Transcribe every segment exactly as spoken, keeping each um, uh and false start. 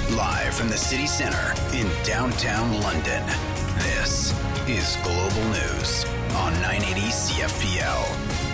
Live from the city centre in downtown London, this is Global News on nine eighty C F P L.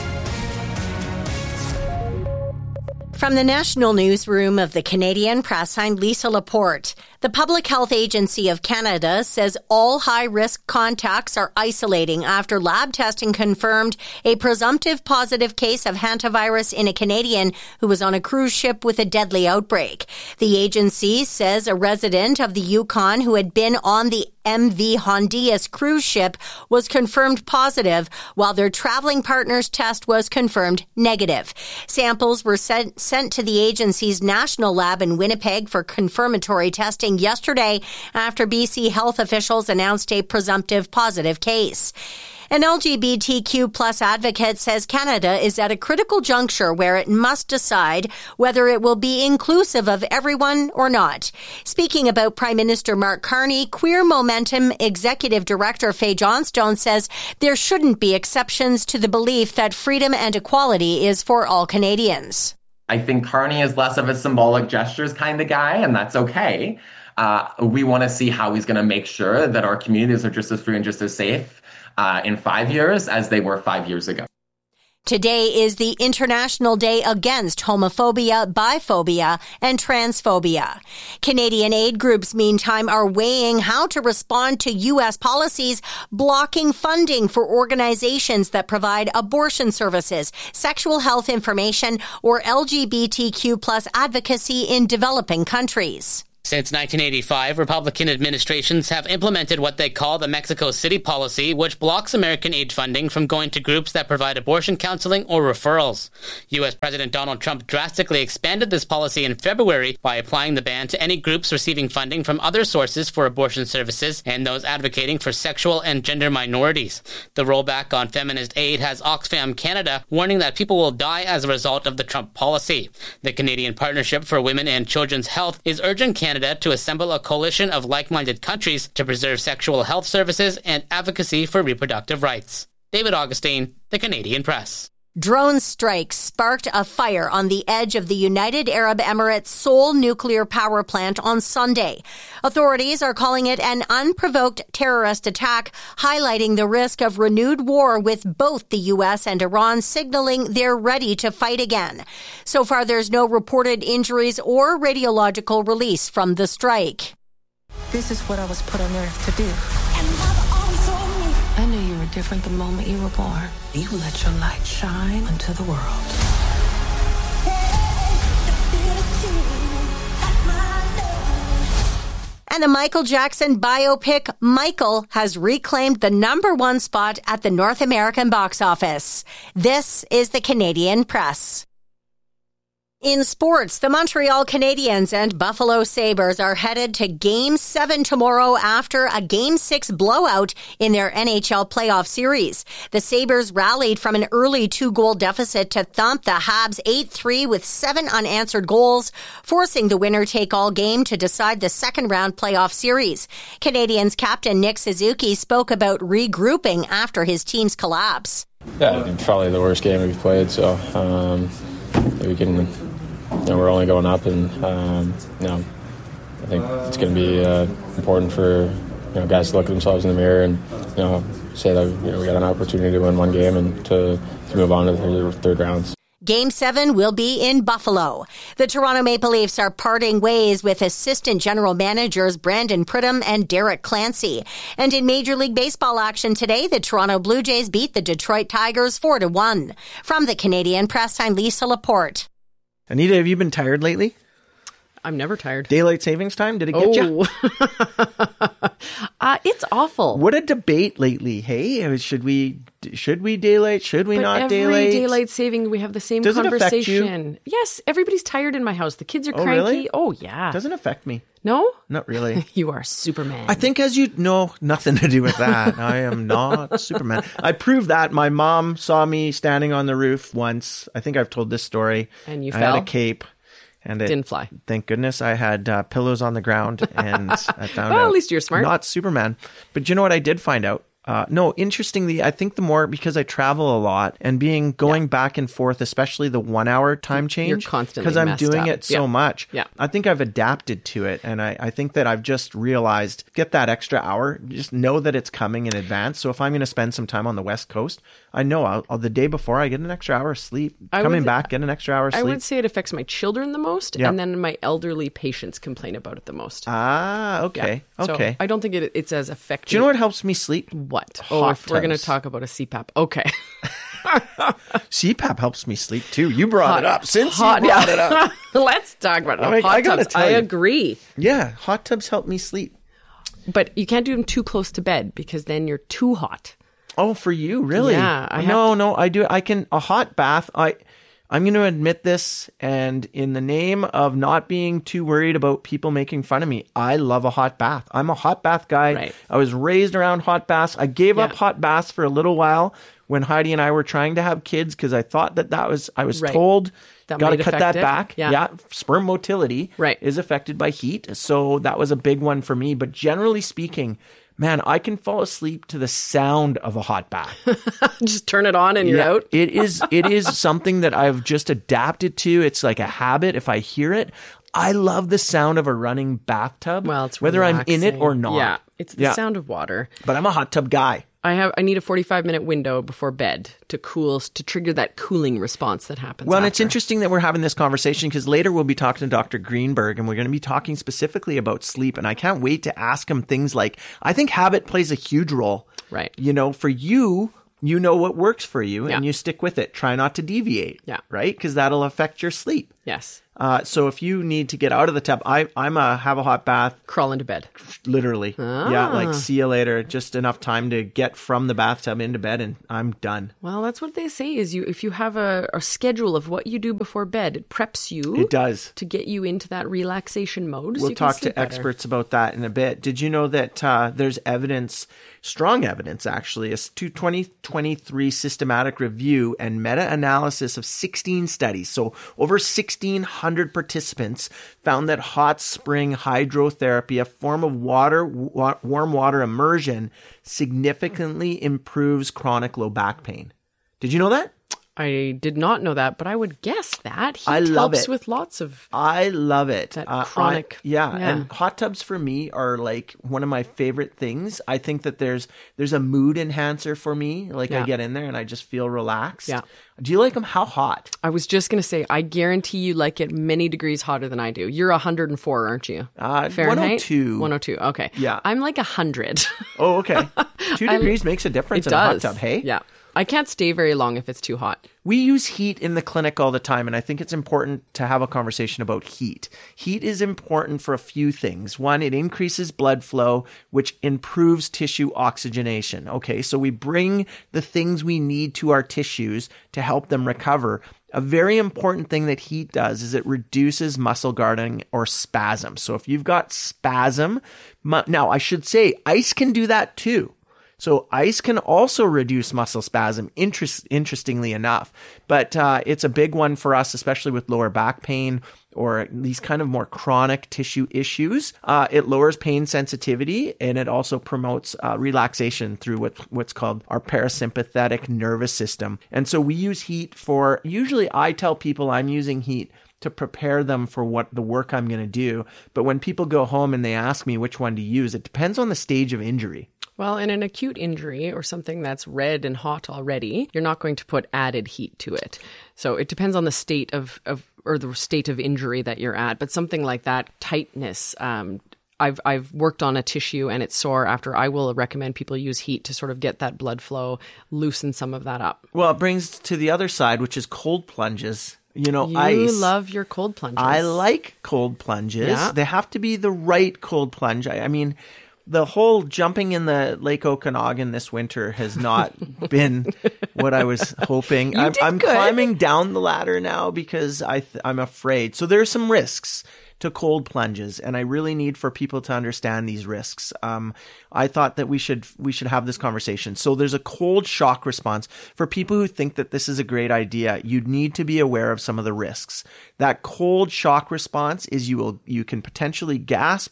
From the National Newsroom of the Canadian Press, I'm Lisa Laporte. The Public Health Agency of Canada says all high-risk contacts are isolating after lab testing confirmed a presumptive positive case of hantavirus in a Canadian who was on a cruise ship with a deadly outbreak. The agency says a resident of the Yukon who had been on the M V Hondias cruise ship was confirmed positive, while their traveling partner's test was confirmed negative. Samples were sent, sent to the agency's national lab in Winnipeg for confirmatory testing yesterday after B C health officials announced a presumptive positive case. An L G B T Q plus advocate says Canada is at a critical juncture where it must decide whether it will be inclusive of everyone or not. Speaking about Prime Minister Mark Carney, Queer Momentum Executive Director Faye Johnstone says there shouldn't be exceptions to the belief that freedom and equality is for all Canadians. I think Carney is less of a symbolic gestures kind of guy, and that's okay. Uh, we want to see how he's going to make sure that our communities are just as free and just as safe Uh, in five years as they were five years ago. Today is the International Day Against Homophobia, Biphobia, and Transphobia. Canadian aid groups, meantime, are weighing how to respond to U S policies blocking funding for organizations that provide abortion services, sexual health information, or L G B T Q plus advocacy in developing countries. Since nineteen eighty-five, Republican administrations have implemented what they call the Mexico City policy, which blocks American aid funding from going to groups that provide abortion counseling or referrals. U S President Donald Trump drastically expanded this policy in February by applying the ban to any groups receiving funding from other sources for abortion services and those advocating for sexual and gender minorities. The rollback on feminist aid has Oxfam Canada warning that people will die as a result of the Trump policy. The Canadian Partnership for Women and Children's Health is urging Canada Canada to assemble a coalition of like-minded countries to preserve sexual health services and advocacy for reproductive rights. David Augustine, The Canadian Press. Drone strikes sparked a fire on the edge of the United Arab Emirates' Seoul nuclear power plant on Sunday. Authorities are calling it an unprovoked terrorist attack, highlighting the risk of renewed war with both the U S and Iran signaling they're ready to fight again. So far, there's no reported injuries or radiological release from the strike. This is what I was put on earth to do. I knew you were different the moment you were born. You let your light shine into the world. And the Michael Jackson biopic Michael has reclaimed the number one spot at the North American box office. This is the Canadian Press. In sports, the Montreal Canadiens and Buffalo Sabres are headed to Game seven tomorrow after a Game six blowout in their N H L playoff series. The Sabres rallied from an early two-goal deficit to thump the Habs eight three with seven unanswered goals, forcing the winner-take-all game to decide the second-round playoff series. Canadiens captain Nick Suzuki spoke about regrouping after his team's collapse. Yeah, probably the worst game we've played, so um, we can... You know, we're only going up, and um, you know, I think it's going to be uh, important for you know guys to look at themselves in the mirror and you know say that you know we got an opportunity to win one game and to, to move on to the third, third rounds. Game seven will be in Buffalo. The Toronto Maple Leafs are parting ways with assistant general managers Brandon Pridham and Derek Clancy. And in Major League Baseball action today, the Toronto Blue Jays beat the Detroit Tigers four to one. From the Canadian Press, I'm Lisa Laporte. Anita, have you been tired lately? I'm never tired. Daylight savings time? Did it get oh. you? uh, it's awful. What a debate lately. Hey, should we should we daylight? Should we but not every daylight? Every daylight saving, we have the same Does conversation. It affect you? Yes, everybody's tired in my house. The kids are oh, cranky. Really? Oh, yeah. Doesn't affect me. No? Not really. You are Superman. I think as you know, nothing to do with that. I am not Superman. I proved that. My mom saw me standing on the roof once. I think I've told this story. And you I fell? had a cape. And it didn't fly. Thank goodness I had uh, pillows on the ground, and I found well, out. At least you're smart. Not Superman. But you know what I did find out? Uh, no, interestingly, I think the more, because I travel a lot and being going yeah. back and forth, especially the one hour time change. You're constantly because I'm messed doing up. it so yeah. much. Yeah. I think I've adapted to it. And I, I think that I've just realized, get that extra hour, just know that it's coming in advance. So if I'm going to spend some time on the West Coast, I know I'll, I'll, the day before I get an extra hour of sleep. I Coming would, back, get an extra hour of sleep. I would say it affects my children the most, yeah. and then my elderly patients complain about it the most. Ah, okay. Yeah. Okay. So I don't think it, it's as effective. Do you know what helps me sleep? What? Hot oh, if we're going to tubs. talk about a C PAP. Okay. C PAP helps me sleep too. You brought hot, it up. Since hot, you brought yeah. it up. Let's talk about it. I mean, hot I gotta tubs. tell I you. agree. Yeah, hot tubs help me sleep. But you can't do them too close to bed because then you're too hot. Oh, for you, really? Yeah. I no, have to- no, I do. I can, a hot bath, I, I'm going to admit this, and in the name of not being too worried about people making fun of me, I love a hot bath. I'm a hot bath guy. Right. I was raised around hot baths. I gave Yeah. up hot baths for a little while when Heidi and I were trying to have kids because I thought that that was, I was Right. told, That got to might cut affect that it. back. Yeah. Sperm motility Right. is affected by heat. So that was a big one for me. But generally speaking, man, I can fall asleep to the sound of a hot bath. Just turn it on and you're Yeah, out. it is it is something that I've just adapted to. It's like a habit. If I hear it, I love the sound of a running bathtub. Well, it's whether I'm in it relaxing. or not. Yeah, it's the Yeah. sound of water. But I'm a hot tub guy. I have. I need a forty-five minute window before bed to cool to trigger that cooling response that happens. Well, and it's after. interesting that we're having this conversation because later we'll be talking to Doctor Greenberg and we're going to be talking specifically about sleep. And I can't wait to ask him things like, I think habit plays a huge role. Right. You know, for you, you know what works for you Yeah. and you stick with it. Try not to deviate. Yeah. Right? Because that'll affect your sleep. Yes. Uh, so if you need to get out of the tub, I, I'm a have a hot bath. Crawl into bed. Literally. Yeah, Ah. like see you later. Just enough time to get from the bathtub into bed and I'm done. Well, that's what they say is you if you have a, a schedule of what you do before bed, it preps you. It does. To get you into that relaxation mode. so We'll you can talk to sleep better. experts about that in a bit. Did you know that uh, there's evidence, strong evidence actually, a twenty twenty-three systematic review and meta-analysis of sixteen studies. So over sixteen hundred participants found that hot spring hydrotherapy, a form of water, wa- warm water immersion, significantly improves chronic low back pain. Did you know that? I did not know that, but I would guess that. Heat I love helps it. with lots of I love it. That Uh, chronic- I- yeah, yeah. and hot tubs for me are like one of my favorite things. I think that there's there's a mood enhancer for me. Like I Yeah. get in there and I just feel relaxed. Yeah. Do you like them? How hot? I was just going to say, I guarantee you like it many degrees hotter than I do. You're one hundred four, aren't you? Uh, Fahrenheit? one oh two. one oh two, okay. Yeah. I'm like one hundred. Oh, okay. Two I- degrees makes a difference It in does. a hot tub. Hey. Yeah. I can't stay very long if it's too hot. We use heat in the clinic all the time, and I think it's important to have a conversation about heat. Heat is important for a few things. One, it increases blood flow, which improves tissue oxygenation. Okay, so we bring the things we need to our tissues to help them recover. A very important thing that heat does is it reduces muscle guarding or spasm. So if you've got spasm, mu- now I should say ice can do that too. So ice can also reduce muscle spasm, interest, interestingly enough. But uh, it's a big one for us, especially with lower back pain or these kind of more chronic tissue issues. Uh, it lowers pain sensitivity and it also promotes uh, relaxation through what, what's called our parasympathetic nervous system. And so we use heat for, usually I tell people I'm using heat to prepare them for what the work I'm going to do. But when people go home and they ask me which one to use, it depends on the stage of injury. Well, in an acute injury or something that's red and hot already, you're not going to put added heat to it. So it depends on the state of, of or the state of injury that you're at. But something like that, tightness, um, I've I've worked on a tissue and it's sore after. I will recommend people use heat to sort of get that blood flow, loosen some of that up. Well, it brings to the other side, which is cold plunges. You know, You ice. love your cold plunges. I like cold plunges. Yeah. They have to be the right cold plunge. I, I mean, the whole jumping in the Lake Okanagan this winter has not been what I was hoping. You I'm, did I'm good. climbing down the ladder now because I th- I'm afraid. So there's some risks to cold plunges, and I really need for people to understand these risks. Um, I thought that we should we should have this conversation. So there's a cold shock response. For people who think that this is a great idea, you need to be aware of some of the risks. That cold shock response is you will you can potentially gasp.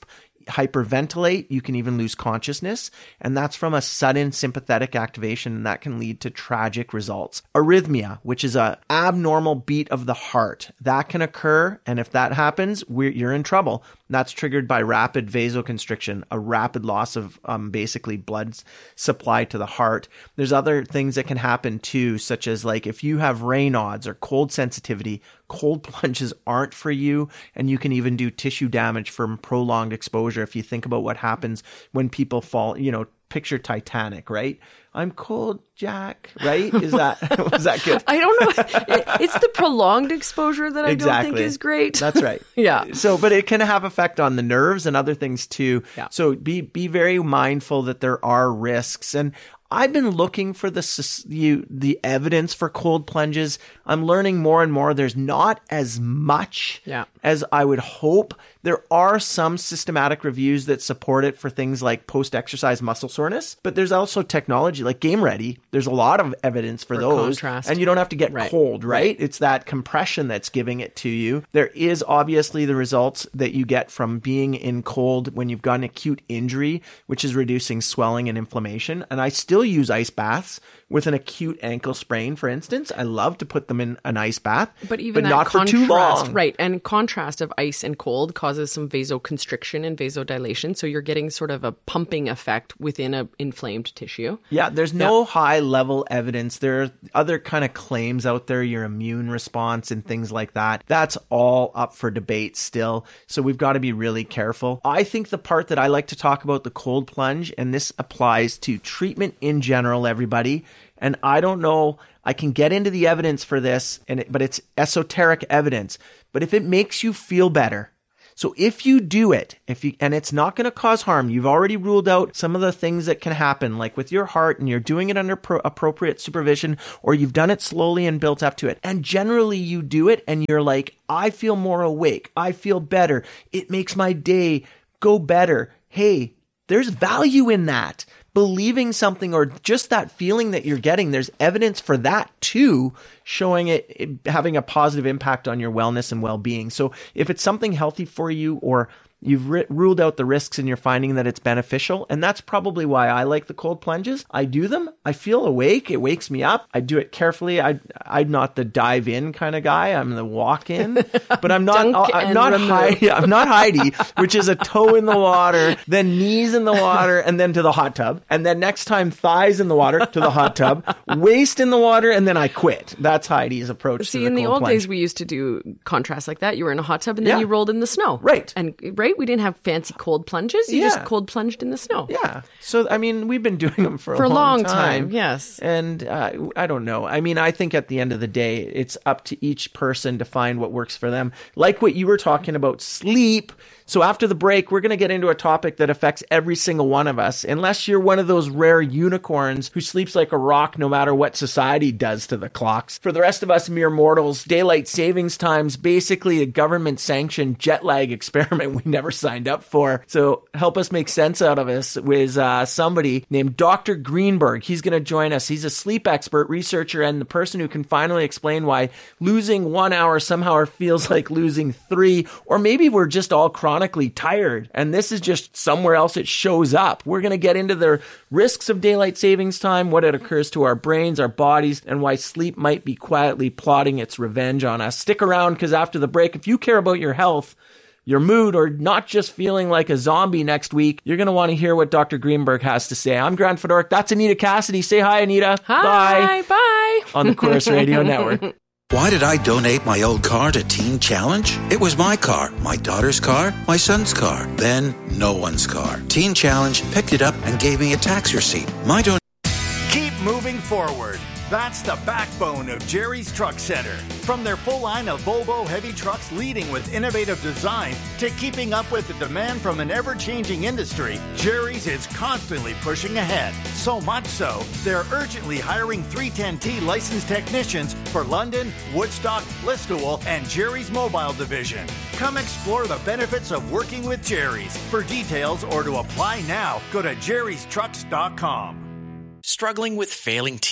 hyperventilate. You can even lose consciousness. And that's from a sudden sympathetic activation, and that can lead to tragic results. Arrhythmia, which is a abnormal beat of the heart, that can occur. And if that happens, we're, you're in trouble. That's triggered by rapid vasoconstriction, a rapid loss of um, basically blood supply to the heart. There's other things that can happen too, such as like if you have Raynaud's or cold sensitivity, cold plunges aren't for you, and you can even do tissue damage from prolonged exposure. If you think about what happens when people fall, you know, picture Titanic, right? I'm cold, Jack, right? Is that, was that good? I don't know. It's the prolonged exposure that I exactly. don't think is great. That's right. Yeah. So, but it can have effect on the nerves and other things too. Yeah. So be, be very mindful that there are risks. And I've been looking for the, you, the evidence for cold plunges. I'm learning more and more. There's not as much yeah. as I would hope. There are some systematic reviews that support it for things like post-exercise muscle soreness, but there's also technology like Game Ready. There's a lot of evidence for, for those. Contrast. And you don't have to get right. cold, right? right? It's that compression that's giving it to you. There is obviously the results that you get from being in cold when you've got an acute injury, which is reducing swelling and inflammation. And I still use ice baths with an acute ankle sprain, for instance. I love to put them in an ice bath, but even but that not contrast, for too long. Right. And contrast of ice and cold causes some vasoconstriction and vasodilation. So you're getting sort of a pumping effect within an inflamed tissue. Yeah. There's no yeah. high level evidence. There are other kind of claims out there, your immune response and things like that. That's all up for debate still. So we've got to be really careful. I think the part that I like to talk about, the cold plunge, and this applies to treatment in general, everybody. And I don't know, I can get into the evidence for this, and it, but it's esoteric evidence. But if it makes you feel better, so if you do it, if you, and it's not going to cause harm, you've already ruled out some of the things that can happen, like with your heart, and you're doing it under pro- appropriate supervision, or you've done it slowly and built up to it. And generally you do it and you're like, I feel more awake. I feel better. It makes my day go better. Hey, there's value in that. Believing something or just that feeling that you're getting, there's evidence for that too, showing it, it having a positive impact on your wellness and well-being. So if it's something healthy for you, or you've re- ruled out the risks and you're finding that it's beneficial, and that's probably why I like the cold plunges. I do them. I feel awake. It wakes me up. I do it carefully. I, I'm not the dive in kind of guy. I'm the walk in, but I'm not, Dunk I'm and not, remove. Heidi, I'm not Heidi, which is a toe in the water, then knees in the water, and then to the hot tub. And then next time thighs in the water to the hot tub, waist in the water, and then I quit. That's Heidi's approach See, to the in the cold old plunge. days, we used to do contrast like that. You were in a hot tub and then Yeah. you rolled in the snow. Right. And right, we didn't have fancy cold plunges. You Yeah. just cold plunged in the snow. Yeah. So, I mean, we've been doing them for, For a a long, long time, yes. And uh, I don't know. I mean, I think at the end of the day, it's up to each person to find what works for them. Like what you were talking about, sleep. So after the break, we're going to get into a topic that affects every single one of us, unless you're one of those rare unicorns who sleeps like a rock no matter what society does to the clocks. For the rest of us mere mortals, daylight savings time's basically a government-sanctioned jet lag experiment we never signed up for. So help us make sense out of this with uh, somebody named Doctor Greenberg. He's going to join us. He's a sleep expert, researcher, and the person who can finally explain why losing one hour somehow feels like losing three, or maybe we're just all chronically tired, and this is just somewhere else it shows up. We're going to get into the risks of daylight savings time, what it occurs to our brains, our bodies, and why sleep might be quietly plotting its revenge on us. Stick around, because after the break, if you care about your health, your mood, or not just feeling like a zombie next week, you're going to want to hear what Doctor Greenberg has to say. I'm Grant Fedoruk. That's Anita Cassidy. Say hi, Anita. Hi, bye. bye. On the Chorus Radio Network. Why did I donate my old car to Teen Challenge? It was my car, my daughter's car, my son's car, then no one's car. Teen Challenge picked it up and gave me a tax receipt. My donation. Keep moving forward. That's the backbone of Jerry's Truck Center. From their full line of Volvo heavy trucks leading with innovative design to keeping up with the demand from an ever-changing industry, Jerry's is constantly pushing ahead. So much so, they're urgently hiring three ten T licensed technicians for London, Woodstock, Listowel, and Jerry's Mobile Division. Come explore the benefits of working with Jerry's. For details or to apply now, go to jerrys trucks dot com. Struggling with failing teeth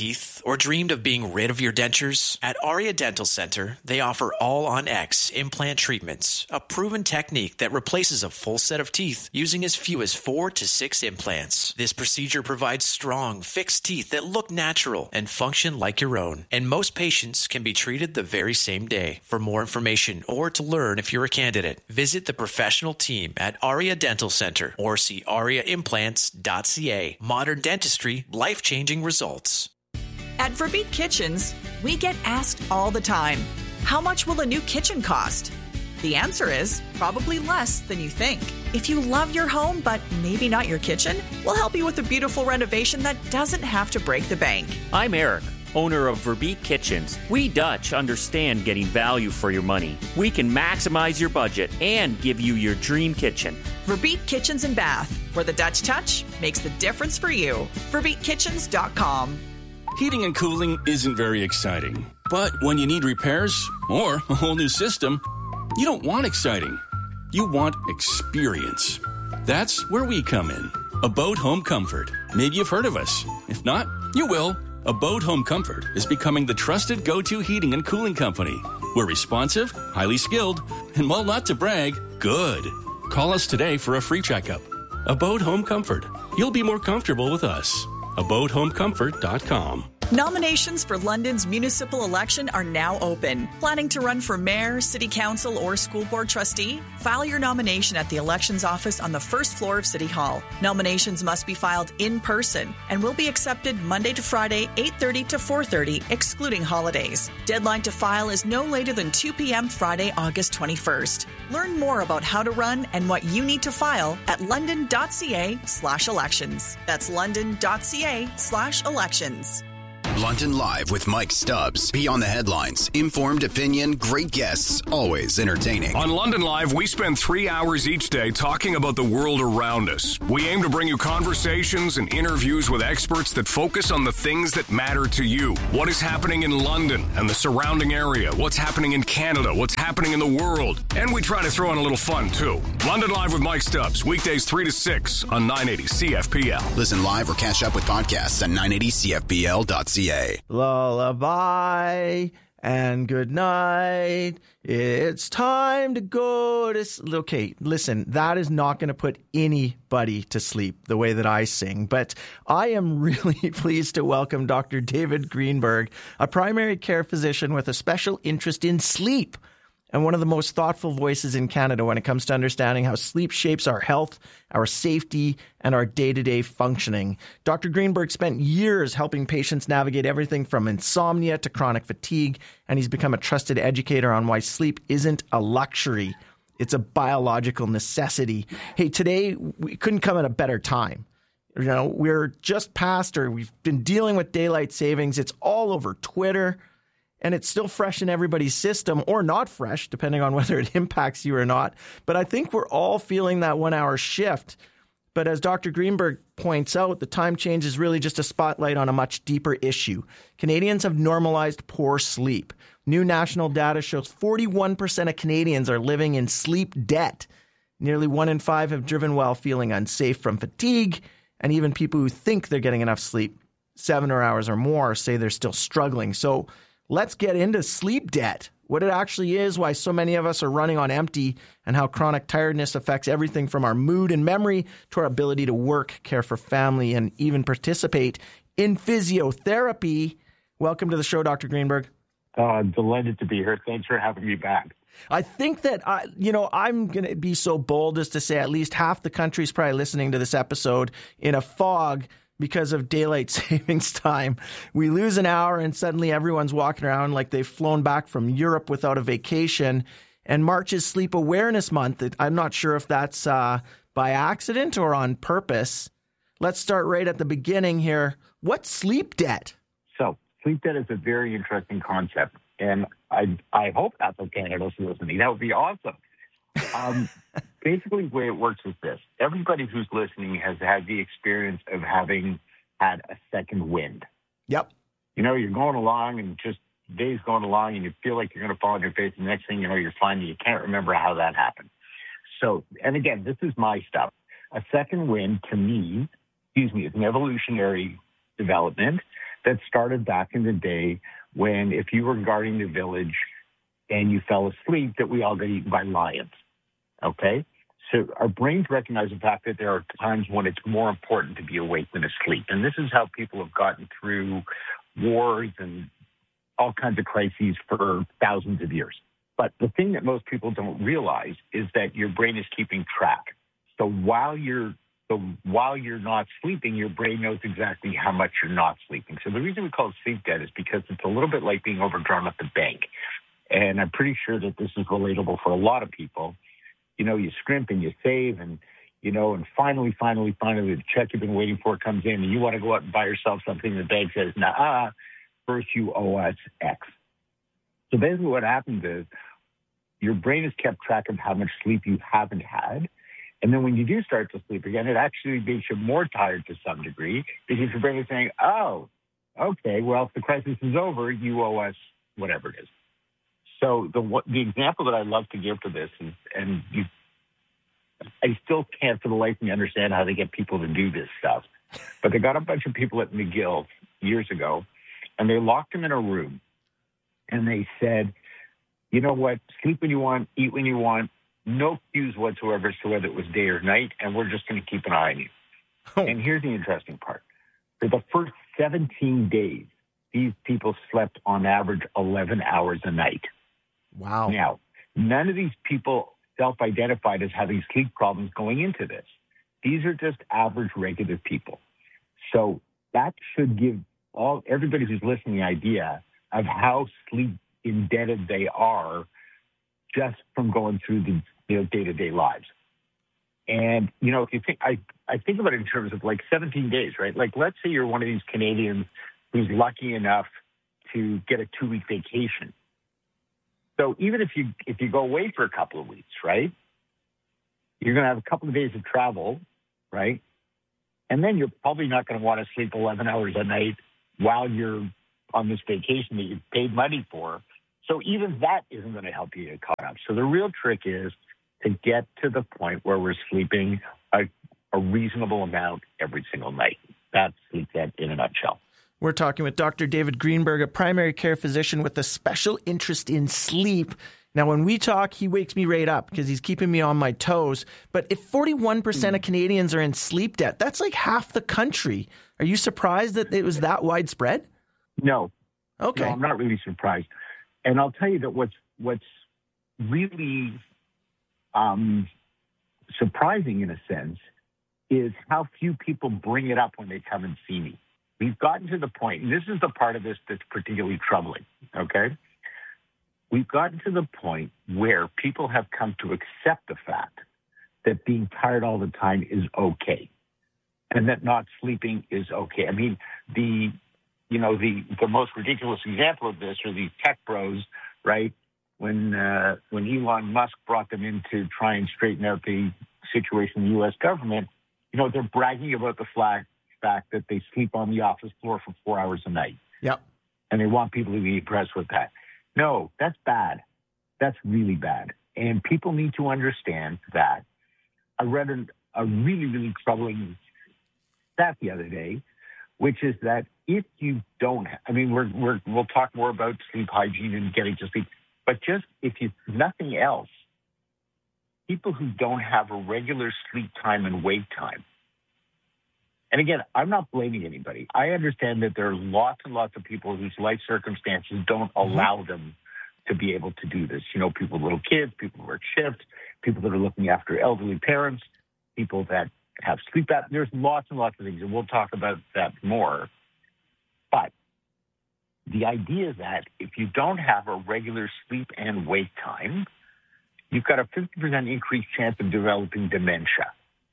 or dreamed of being rid of your dentures? At Aria Dental Center, they offer all-on-X implant treatments, a proven technique that replaces a full set of teeth using as few as four to six implants. This procedure provides strong, fixed teeth that look natural and function like your own. And most patients can be treated the very same day. For more information or to learn if you're a candidate, visit the professional team at Aria Dental Center or see aria implants dot c a. Modern dentistry, life-changing results. At Verbeek Kitchens, we get asked all the time, how much will a new kitchen cost? The answer is probably less than you think. If you love your home, but maybe not your kitchen, we'll help you with a beautiful renovation that doesn't have to break the bank. I'm Eric, owner of Verbeek Kitchens. We Dutch understand getting value for your money. We can maximize your budget and give you your dream kitchen. Verbeek Kitchens and Bath, where the Dutch touch makes the difference for you. Verbeek Kitchens dot com. Heating and cooling isn't very exciting. But when you need repairs or a whole new system, you don't want exciting. You want experience. That's where we come in. Abode Home Comfort. Maybe you've heard of us. If not, you will. Abode Home Comfort is becoming the trusted go-to heating and cooling company. We're responsive, highly skilled, and while not to brag, good. Call us today for a free checkup. Abode Home Comfort. You'll be more comfortable with us. abode home comfort dot com. Nominations for London's municipal election are now open. Planning to run for mayor, city council, or school board trustee? File your nomination at the elections office on the first floor of City Hall. Nominations must be filed in person and will be accepted Monday to Friday, eight thirty to four thirty, excluding holidays. Deadline to file is no later than two p.m. Friday, August twenty-first. Learn more about how to run and what you need to file at london.ca slash elections. That's london.ca slash elections. London Live with Mike Stubbs. Beyond the headlines, informed opinion, great guests, always entertaining. On London Live, we spend three hours each day talking about the world around us. We aim to bring you conversations and interviews with experts that focus on the things that matter to you. What is happening in London and the surrounding area? What's happening in Canada? What's happening in the world? And we try to throw in a little fun, too. London Live with Mike Stubbs, weekdays three to six on nine eighty C F P L. Listen live or catch up with podcasts at nine eighty C F P L dot C A. Lullaby and good night. It's time to go to sleep. Okay, listen, that is not going to put anybody to sleep the way that I sing, but I am really pleased to welcome Doctor David Greenberg, a primary care physician with a special interest in sleep, and one of the most thoughtful voices in Canada when it comes to understanding how sleep shapes our health, our safety, and our day-to-day functioning. Doctor Greenberg spent years helping patients navigate everything from insomnia to chronic fatigue, and he's become a trusted educator on why sleep isn't a luxury. It's a biological necessity. Hey, today we couldn't come at a better time. You know, we're just past, or we've been dealing with daylight savings. It's all over Twitter. And it's still fresh in everybody's system, or not fresh, depending on whether it impacts you or not. But I think we're all feeling that one-hour shift. But as Doctor Greenberg points out, the time change is really just a spotlight on a much deeper issue. Canadians have normalized poor sleep. New national data shows forty-one percent of Canadians are living in sleep debt. Nearly one in five have driven while feeling unsafe from fatigue. And even people who think they're getting enough sleep, seven hours or more, say they're still struggling. So let's get into sleep debt, what it actually is, why so many of us are running on empty, and how chronic tiredness affects everything from our mood and memory to our ability to work, care for family, and even participate in physiotherapy. Welcome to the show, Doctor Greenberg. Uh, delighted to be here. Thanks for having me back. I think that, I, you know, I'm going to be so bold as to say at least half the country is probably listening to this episode in a fog because of daylight savings time. We lose an hour and suddenly everyone's walking around like they've flown back from Europe without a vacation. And March is Sleep Awareness Month. I'm not sure if that's uh, by accident or on purpose. Let's start right at the beginning here. What's sleep debt? So sleep debt is a very interesting concept. And I I hope Apple Canada's listening. That would be awesome. Um, basically, the way it works is this. Everybody who's listening has had the experience of having had a second wind. Yep. You know, you're going along and just days going along and you feel like you're going to fall on your face. And the next thing you know, you're finding you can't remember how that happened. So, and again, this is my stuff. A second wind, to me, excuse me, is an evolutionary development that started back in the day when if you were guarding the village and you fell asleep, that we all got eaten by lions, okay? So our brains recognize the fact that there are times when it's more important to be awake than asleep. And this is how people have gotten through wars and all kinds of crises for thousands of years. But the thing that most people don't realize is that your brain is keeping track. So while you're so while you're not sleeping, your brain knows exactly how much you're not sleeping. So the reason we call it sleep debt is because it's a little bit like being overdrawn at the bank. And I'm pretty sure that this is relatable for a lot of people. You know, you scrimp and you save and, you know, and finally, finally, finally, the check you've been waiting for comes in and you want to go out and buy yourself something. The bank says, nah, first you owe us X. So basically what happens is your brain has kept track of how much sleep you haven't had. And then when you do start to sleep again, it actually makes you more tired to some degree because your brain is saying, oh, okay, well, if the crisis is over, you owe us whatever it is. So the the example that I love to give for this is, and you, I still can't for the life of me understand how they get people to do this stuff, but they got a bunch of people at McGill years ago, and they locked them in a room, and they said, you know what, sleep when you want, eat when you want, no cues whatsoever as to whether it was day or night, and we're just going to keep an eye on you. Oh. And here's the interesting part. For the first seventeen days, these people slept on average eleven hours a night. Wow. Now, none of these people self-identified as having sleep problems going into this. These are just average, regular people. So that should give all everybody who's listening the idea of how sleep indebted they are just from going through the you know, day-to-day lives. And, you know, if you think, I, I think about it in terms of like seventeen days, right? Like, let's say you're one of these Canadians who's lucky enough to get a two-week vacation. So even if you if you go away for a couple of weeks, right, you're going to have a couple of days of travel, right? And then you're probably not going to want to sleep eleven hours a night while you're on this vacation that you've paid money for. So even that isn't going to help you get caught up. So the real trick is to get to the point where we're sleeping a, a reasonable amount every single night. That's sleep debt in a nutshell. We're talking with Doctor David Greenberg, a primary care physician with a special interest in sleep. Now, when we talk, he wakes me right up because he's keeping me on my toes. But if forty-one percent of Canadians are in sleep debt, that's like half the country. Are you surprised that it was that widespread? No. Okay. No, I'm not really surprised. And I'll tell you that what's what's really um, surprising in a sense is how few people bring it up when they come and see me. We've gotten to the point, and this is the part of this that's particularly troubling, okay? We've gotten to the point where people have come to accept the fact that being tired all the time is okay and that not sleeping is okay. I mean, the, you know, the, the most ridiculous example of this are these tech bros, right? When, uh, when Elon Musk brought them in to try and straighten out the situation in the U S government, you know, they're bragging about the flag, fact that they sleep on the office floor for four hours a night. Yep. And they want people to be impressed with that. No, that's bad. That's really bad. And people need to understand that. I read a, a really, really troubling stat the other day, which is that if you don't, I mean, we're, we're, we'll talk more about sleep hygiene and getting to sleep, but just if you, nothing else, people who don't have a regular sleep time and wake time. And again, I'm not blaming anybody. I understand that there are lots and lots of people whose life circumstances don't allow them to be able to do this. You know, people with little kids, people who work shifts, people that are looking after elderly parents, people that have sleep apnea. There's lots and lots of things, and we'll talk about that more. But the idea is that if you don't have a regular sleep and wake time, you've got a fifty percent increased chance of developing dementia.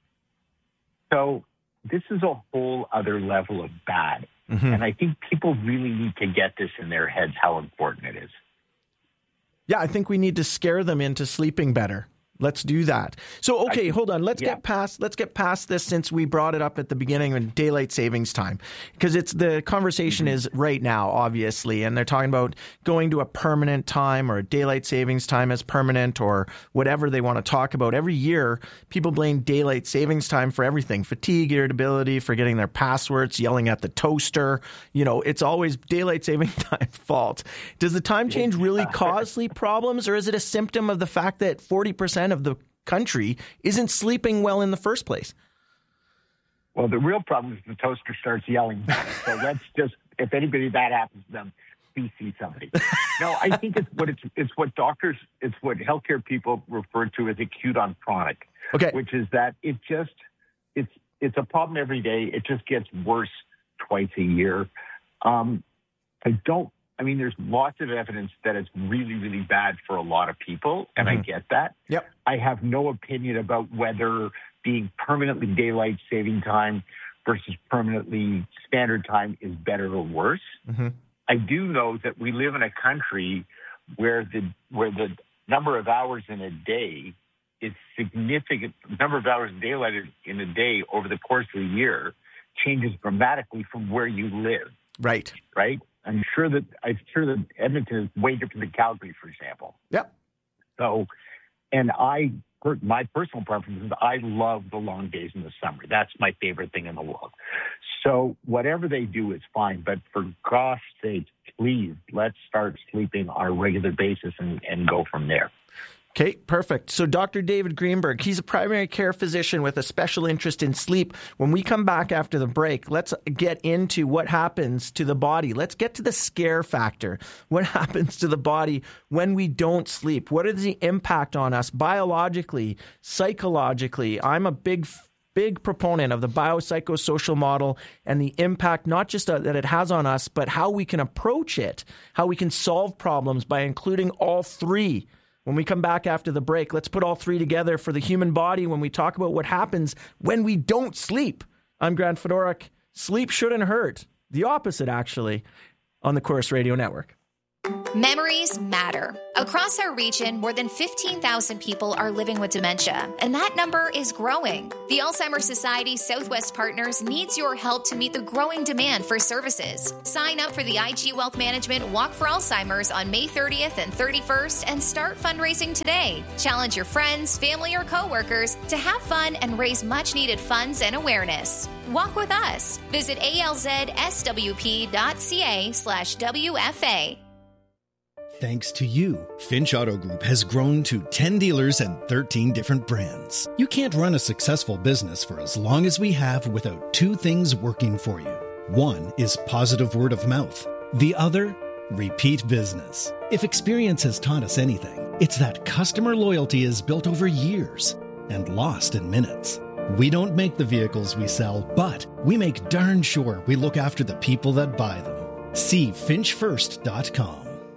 So this is a whole other level of bad. Mm-hmm. And I think people really need to get this in their heads, how important it is. Yeah, I think we need to scare them into sleeping better. Let's do that. So, okay, I, hold on. Let's yeah. get past. Let's get past this since we brought it up at the beginning of daylight savings time, because it's the conversation mm-hmm. is right now, obviously, and they're talking about going to a permanent time or a daylight savings time as permanent or whatever they want to talk about. Every year, people blame daylight savings time for everything: fatigue, irritability, forgetting their passwords, yelling at the toaster. You know, it's always daylight saving time fault. Does the time change really cause sleep problems, or is it a symptom of the fact that forty percent of the country isn't sleeping well in the first place? Well, the real problem is the toaster starts yelling. So let's just, if anybody that happens to them, please see somebody. No, I think it's what it's, it's what doctors, it's what healthcare people refer to as acute on chronic. Okay. Which is that it just, it's, it's a problem every day. It just gets worse twice a year. Um, I don't, I mean, there's lots of evidence that it's really, really bad for a lot of people, and mm-hmm. I get that. Yep. I have no opinion about whether being permanently daylight saving time versus permanently standard time is better or worse. Mm-hmm. I do know that we live in a country where the where the number of hours in a day is significant. The number of hours daylight in a day over the course of a year changes dramatically from where you live. Right. Right. I'm sure that I'm sure that Edmonton is way different than Calgary, for example. Yep. So, and I, my personal preference is I love the long days in the summer. That's my favorite thing in the world. So whatever they do is fine. But for gosh sake, please, let's start sleeping on a regular basis and, and go from there. Okay, perfect. So Doctor David Greenberg, he's a primary care physician with a special interest in sleep. When we come back after the break, let's get into what happens to the body. Let's get to the scare factor. What happens to the body when we don't sleep? What is the impact on us biologically, psychologically? I'm a big big proponent of the biopsychosocial model and the impact not just that it has on us, but how we can approach it, how we can solve problems by including all three. When we come back after the break, let's put all three together for the human body when we talk about what happens when we don't sleep. I'm Grant Fedoruk. Sleep shouldn't hurt. The opposite, actually, on the Corus Radio Network. Memories matter. Across our region, more than fifteen thousand people are living with dementia, and that number is growing. The Alzheimer's Society Southwest Partners needs your help to meet the growing demand for services. Sign up for the I G Wealth Management Walk for Alzheimer's on May thirtieth and thirty-first and start fundraising today. Challenge your friends, family, or coworkers to have fun and raise much-needed funds and awareness. Walk with us. Visit alzswp.ca slash WFA. Thanks to you, Finch Auto Group has grown to ten dealers and thirteen different brands. You can't run a successful business for as long as we have without two things working for you. One is positive word of mouth. The other, repeat business. If experience has taught us anything, it's that customer loyalty is built over years and lost in minutes. We don't make the vehicles we sell, but we make darn sure we look after the people that buy them. See finch first dot com.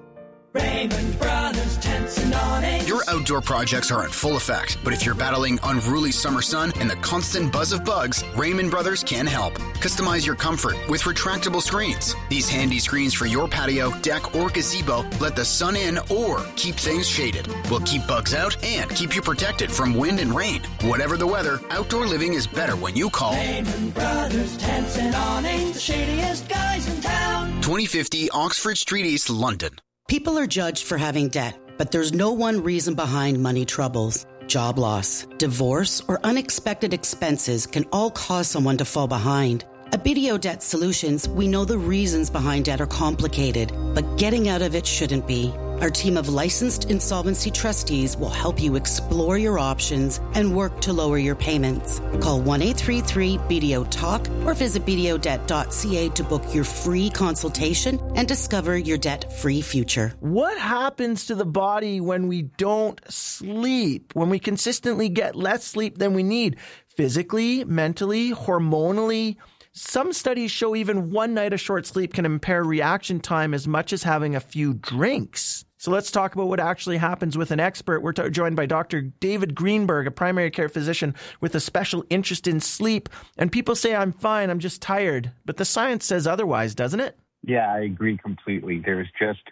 Raymond Brothers Tents and Awnings. Your outdoor projects are in full effect, but if you're battling unruly summer sun and the constant buzz of bugs, Raymond Brothers can help. Customize your comfort with retractable screens. These handy screens for your patio, deck, or gazebo let the sun in or keep things shaded. Will keep bugs out and keep you protected from wind and rain. Whatever the weather, outdoor living is better when you call Raymond Brothers Tents and Awnings, the shadiest guys in town. twenty fifty Oxford Street East, London. People are judged for having debt, but there's no one reason behind money troubles. Job loss, divorce, or unexpected expenses can all cause someone to fall behind. At B D O Debt Solutions, we know the reasons behind debt are complicated, but getting out of it shouldn't be. Our team of licensed insolvency trustees will help you explore your options and work to lower your payments. Call one eight three three B D O talk or visit b d o debt dot c a to book your free consultation and discover your debt-free future. What happens to the body when we don't sleep, when we consistently get less sleep than we need? Physically, mentally, hormonally? Some studies show even one night of short sleep can impair reaction time as much as having a few drinks. So let's talk about what actually happens with an expert. We're t- joined by Doctor David Greenberg, a primary care physician with a special interest in sleep. And people say, I'm fine, I'm just tired. But the science says otherwise, doesn't it? Yeah, I agree completely. There's just,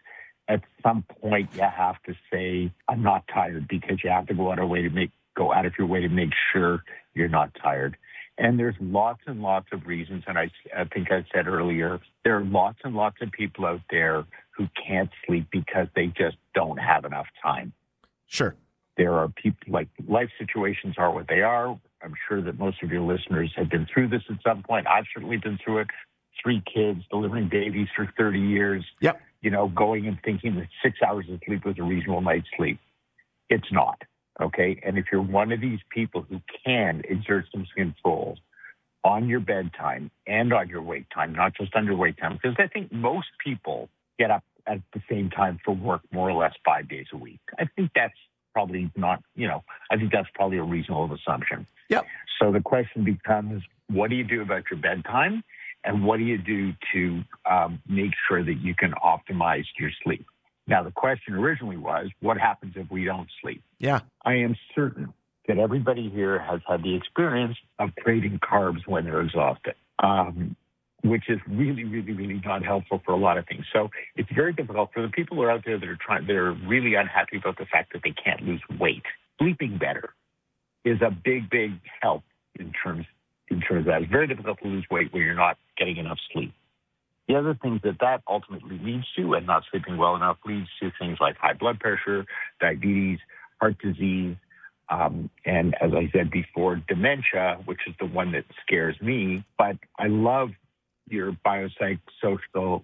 at some point you have to say, I'm not tired, because you have to go out of way to make go out of your way to make sure you're not tired. And there's lots and lots of reasons. And I, I think I said earlier, there are lots and lots of people out there who can't sleep because they just don't have enough time. Sure. There are people, like, life situations are what they are. I'm sure that most of your listeners have been through this at some point. I've certainly been through it. Three kids, delivering babies for thirty years. Yep. You know, going and thinking that six hours of sleep was a reasonable night's sleep. It's not. Okay. And if you're one of these people who can exert some control on your bedtime and on your wake time, not just on your wake time, because I think most people get up at the same time for work more or less five days a week. I think that's probably not, you know, I think that's probably a reasonable assumption. Yep. So the question becomes, what do you do about your bedtime? And what do you do to um, make sure that you can optimize your sleep? Now, the question originally was, what happens if we don't sleep? Yeah. I am certain that everybody here has had the experience of craving carbs when they're exhausted, um, which is really, really, really not helpful for a lot of things. So it's very difficult for the people who are out there that are trying, that are really unhappy about the fact that they can't lose weight. Sleeping better is a big, big help in terms in terms of that. It's very difficult to lose weight when you're not getting enough sleep. The other things that that ultimately leads to, and not sleeping well enough, leads to things like high blood pressure, diabetes, heart disease, um, and as I said before, dementia, which is the one that scares me. But I love your biopsychosocial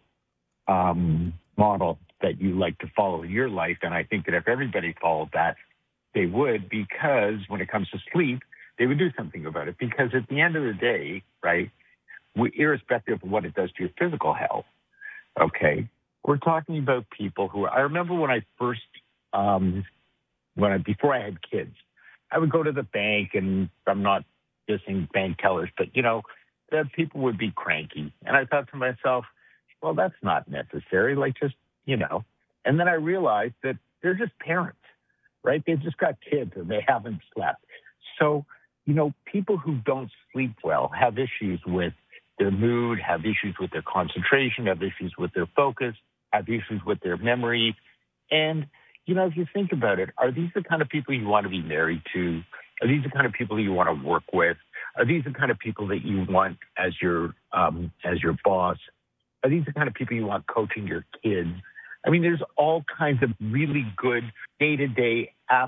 um, model that you like to follow in your life, and I think that if everybody followed that, they would, because when it comes to sleep, they would do something about it. Because at the end of the day, right, we, irrespective of what it does to your physical health, okay, we're talking about people who, I remember when I first, um, when I, before I had kids, I would go to the bank, and I'm not dissing bank tellers, but, you know, the people would be cranky. And I thought to myself, well, that's not necessary. Like, just, you know, and then I realized that they're just parents, right? They've just got kids and they haven't slept. So, you know, people who don't sleep well have issues with their mood, have issues with their concentration, have issues with their focus, have issues with their memory. And, you know, if you think about it, are these the kind of people you want to be married to? Are these the kind of people you want to work with? Are these the kind of people that you want as your um, as your boss? Are these the kind of people you want coaching your kids? I mean, there's all kinds of really good day-to-day